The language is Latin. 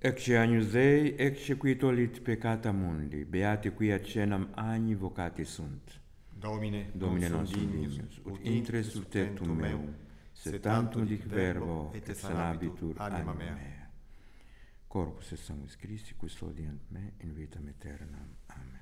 Ecce agnus Dei, ecce qui tollit peccata mundi, beati qui accenam agni vocati sunt. Domine, Domine non sum dignus, ut intres sul tectum meum, sed tantum dic verbo, et sanabitur anima mea. Corpus et sanguis Christi, custodiant me in vitam aeternam. Amen.